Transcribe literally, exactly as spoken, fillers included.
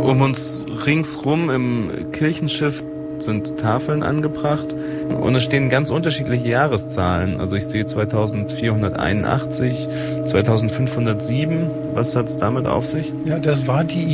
Um uns ringsrum im Kirchenschiff sind Tafeln angebracht und es stehen ganz unterschiedliche Jahreszahlen. Also ich sehe zweitausendvierhunderteinundachtzig, zweitausendfünfhundertsieben. Was hat's damit auf sich? Ja, das war die